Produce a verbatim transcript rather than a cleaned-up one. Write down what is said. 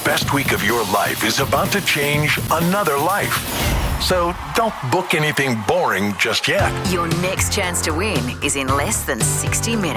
best week of your life is about to change another life. So don't book anything boring just yet. Your next chance to win is in less than sixty minutes.